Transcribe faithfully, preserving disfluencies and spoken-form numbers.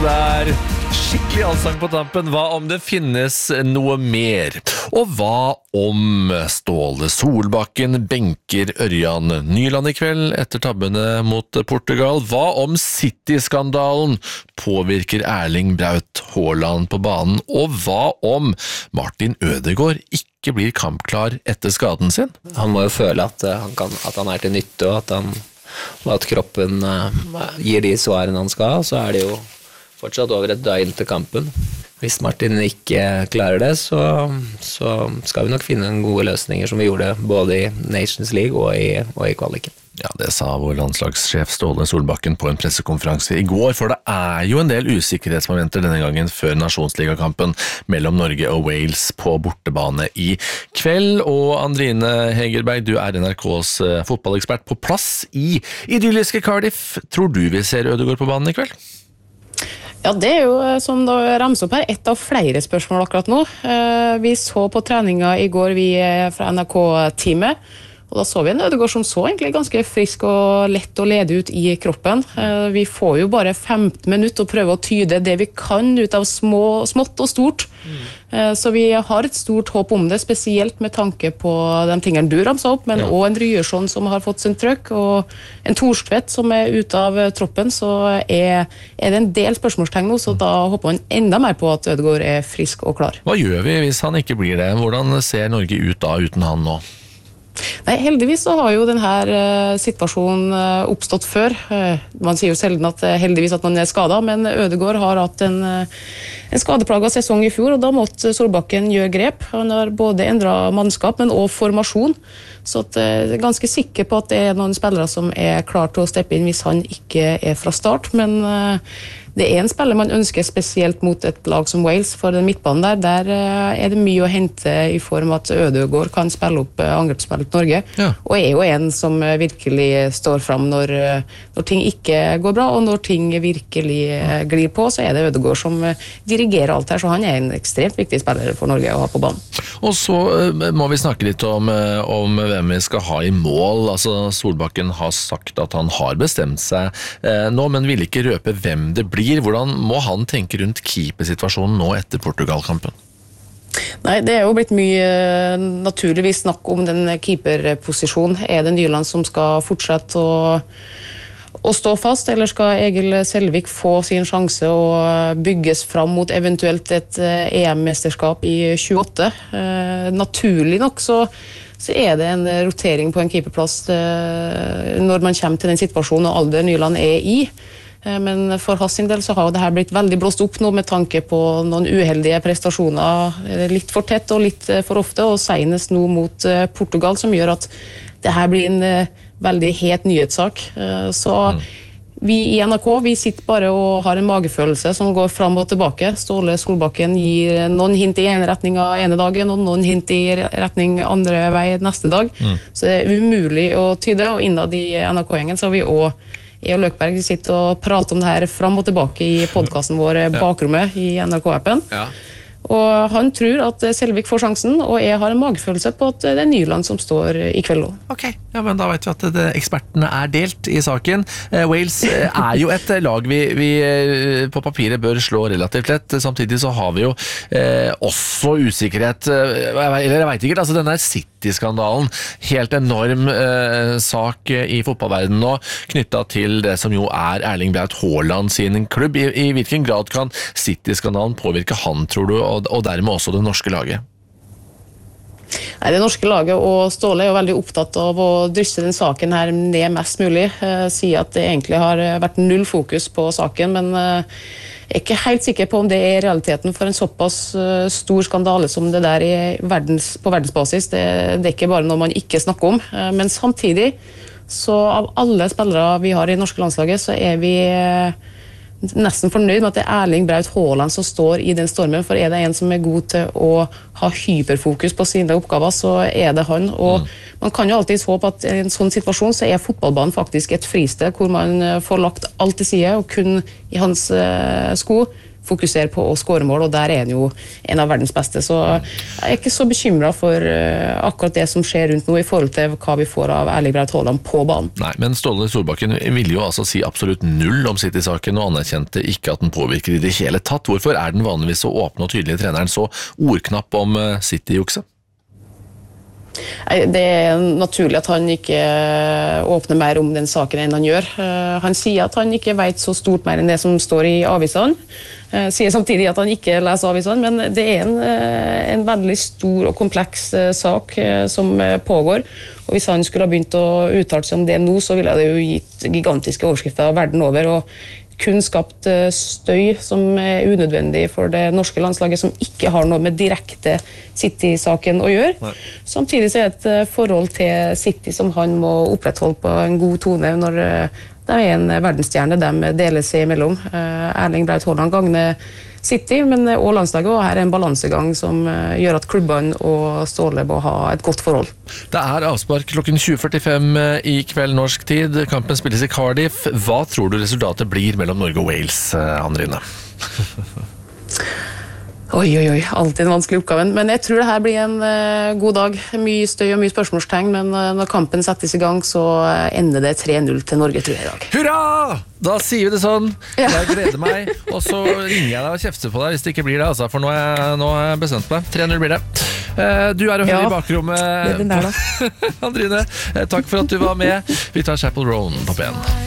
der. Skikkelig allsang på tampen. Hva om det finnes noe mer? Og hva om Ståle Solbakken benker Ørjan Nyland i kveld etter tabbene mot Portugal? Hva om City-skandalen påvirker Erling Braut Haaland på banen? Og hva om Martin Ødegaard ikke blir kampklar etter skaden sin? Han må jo føle at han, kan, at han er til nytte, og at, han, og at kroppen uh, gir de svarene han skal, så er det jo fortsatt over et døgn til kampen. Hvis Martin ikke klarer det, så, så skal vi nok finne gode løsninger som vi gjorde både i Nations League og i, og i kvaliken. Ja, det sa vår landslagssjef Ståle Solbakken på en pressekonferanse i går, for det er jo en del usikkerhetsmomenter denne gangen før nasjonsligakampen mellom Norge og Wales på bortebane i kveld. Og Andrine Hegerberg, du er N R K's fotballekspert på plass i idylliske Cardiff. Tror du vi ser Ødegaard på banen i kveld? Ja, det er jo, som da ramser opp her, et av flere spørsmål akkurat nå. Vi så på treninga i går, vi fra N R K-teamet, og da så vi en Ødegaard som så egentlig ganske frisk og lett å lede ut i kroppen. Vi får jo bare femten minutter å prøve å tyde det vi kan ut av små, smått og stort. Mm. Så vi har et stort håp om det, spesielt med tanke på de tingene du ramser opp, men ja. Også en Ryerson som har fått sin trøkk, og en Thorstvedt som er ute av troppen, så er, er det en del spørsmålstegn nå, så da håper man enda mer på at Ødegaard er frisk og klar. Hva gjør vi hvis han ikke blir det? Hvordan ser Norge ut da uten han nå? Nei, heldigvis så har jo denne uh, situasjonen uh, oppstått før. Uh, man sier jo sjelden at uh, heldigvis at man er skadet, men Ødegaard har hatt en, uh, en skadeplaget sesong i fjor, og da måtte Solbakken gjøre grep. Han har både endret mannskap, men også formasjon. Så at, uh, jeg er ganske sikker på at det er noen spillere som er klar til å steppe inn hvis han ikke er fra start, men uh, det er en spiller man ønsker spesielt mot et lag som Wales, for den midtbanen der, der er det mye å hente i form at Ødegaard kan spille opp angrepsspillet til Norge, ja. Og er jo en som virkelig står frem når, når ting ikke går bra, og når ting virkelig glir på, så er det Ødegaard som dirigerer alt her, så han er en ekstremt viktig spiller for Norge å ha på banen. Og så må vi snakke litt om, om hvem vi skal ha i mål. Altså, Solbakken har sagt at han har bestemt seg eh, nå, men vil ikke røpe hvem det blir. Hvordan må han tenke rundt keepersituasjonen nå etter Portugal-kampen? Nei, det er jo blitt mye naturligvis snakk om den keeperposisjonen. Er det Nyland som skal fortsette å, å stå fast, eller skal Egil Selvik få sin sjanse og bygges fram mot eventuelt et E M-mesterskap i tjueåtte? Eh, naturlig nok så så er det en rotering på en keeperplass eh, når man kommer til den situasjonen og alder Nyland er i. Men for hans del så har det her blitt veldig blåst opp nå med tanke på noen uheldige prestasjoner, litt for tett og litt for ofte, og senest nå mot Portugal, som gjør at det her blir en veldig het nyhetssak. Så vi i N R K, vi sitter bare og har en magefølelse som går fram og tilbake. Ståle Solbakken gir noen hint i ene retning av ene dagen, og noen hint i retning andre vei neste dag. Mm. Så det er umulig å tyde, og innad i N R K-gjengen så har vi også Jeg og Løkberg sitter og prater om det her fram og tilbake i podcasten vår Bakrommet i N R K-appen. Ja. Og han tror at Selvik får sjansen, og jeg har en magefølelse på at det er Nyland som står i kveld også. Ok, ja, men da vet vi at det, ekspertene er delt i saken. Eh, Wales er jo et lag vi, vi på papiret bør slå relativt lett. Samtidig så har vi jo eh, også usikkerhet, eller jeg vet ikke, altså denne City-skandalen, helt enorm eh, sak i fotballverdenen nå, knyttet til det som jo er Erling Braut Haaland sin klubb. I, i hvilken grad kan City-skandalen påvirke han, tror du, og, og dermed også det norske laget? Nei, det norske laget og Ståle er jo veldig opptatt av å drysse den saken her ned mest mulig. Eh, sier at det egentlig har vært null fokus på saken, men eh, jeg er ikke helt sikker på om det er realiteten for en såpass uh, stor skandale som det der i verdens, på verdensbasis. Det, det er ikke bare noe man ikke snakker om, uh, men samtidig så av alle spillere vi har i norske landslaget, så er vi uh, nesten fornøyd med at det er Erling Braut Haaland som står i den stormen, for er det en som er god til å ha hyperfokus på sine oppgaver, så er det han, og mm. man kan jo alltid håpe at i en sånn situasjon så er fotballbanen faktisk et fristed hvor man får lagt alt til side, og kun i hans uh, sko fokusere på å skåre mål, og der er han jo en av verdens beste. Så jeg er ikke så bekymret for uh, akkurat det som skjer rundt nå i forhold til hva vi får av Erling Braut Haaland på banen. Nei, men Ståle Solbakken ville jo altså si absolutt null om City-saken og anerkjente ikke at den påvirker i det hele tatt. Hvorfor er den vanligvis så åpne og tydelige treneren så ordknapp om City-jukset? Det er naturlig at han ikke åpner mer om den saken enn han gjør. Han sier at han ikke vet så stort mer enn det som står i avisene. Sier samtidig at han ikke leser avisene, men det er en, en veldig stor og kompleks sak som pågår. Og hvis han skulle ha begynt å uttale seg om det nå, så ville det jo gitt gigantiske overskrifter verden over, og kun skapt støy som er unødvendig for det norske landslaget, som ikke har noe med direkte City-saken å gjøre. Nei. Samtidig så er det et forhold til City som han må opprettholde på en god tone når de er en verdensstjerne, de deler seg imellom. Erling Braut Haaland gagner City, men også landslaget, og her er en balansegang som gjør at klubbene og Ståle må ha et godt forhold. Det er avspark klokken tjue førtifem i kveld norsk tid. Kampen spilles i Cardiff. Hva tror du resultatet blir mellom Norge og Wales, Andrine? Oi, oi, oi, alltid en vanskelig oppgave, men jeg tror det her blir en uh, god dag. Mye støy og mye spørsmålstegn, men uh, når kampen settes i gang, så uh, ender det tre null til Norge, tror jeg i dag. Hurra! Da sier vi det sånn. Ja. Jeg gleder meg, og så ringer jeg deg og kjefter på deg hvis det ikke blir det, altså, for nå har jeg, nå har jeg bestemt meg. tre null blir det. Uh, du er jo høyre ja, i bakrommet, det er den der, da. Andrine. Uh, takk for at du var med. Vi tar Chapel Roan på P en.